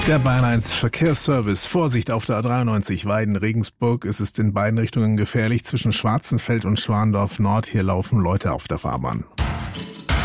Der Bayern 1 Verkehrsservice. Vorsicht auf der A93 Weiden-Regensburg. Es ist in beiden Richtungen gefährlich zwischen Schwarzenfeld und Schwandorf Nord. Hier laufen Leute auf der Fahrbahn.